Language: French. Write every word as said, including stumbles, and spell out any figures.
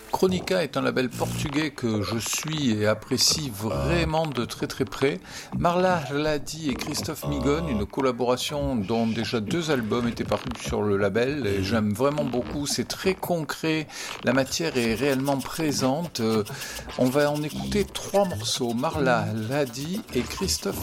Chronica est un label portugais que je suis et apprécie vraiment de très très près. Marla Hladi et Christophe Migone, une collaboration dont déjà deux albums étaient parus sur le label et j'aime vraiment beaucoup, c'est très concret, la matière est réellement présente. Euh, on va en écouter trois morceaux, Marla Hladi et Christophe